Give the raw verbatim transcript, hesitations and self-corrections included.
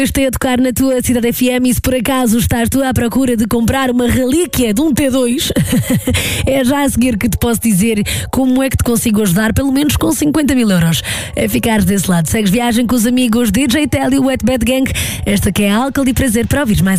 Este é a tocar na tua Cidade F M e se por acaso estás tu à procura de comprar uma relíquia de um T dois, é já a seguir que te posso dizer como é que te consigo ajudar, pelo menos com cinquenta mil euros. É ficares desse lado. Segues viagem com os amigos D J Telly, Wet Bad Gang. Esta que é Álcool e Prazer para ouvir mais.